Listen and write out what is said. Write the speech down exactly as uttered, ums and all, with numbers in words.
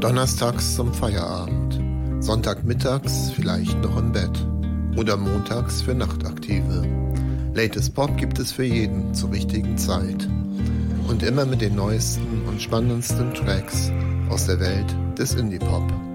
Donnerstags zum Feierabend, Sonntagmittags vielleicht noch im Bett oder montags für Nachtaktive. Latest Pop gibt es für jeden zur richtigen Zeit und immer mit den neuesten und spannendsten Tracks aus der Welt des Indie-Pop.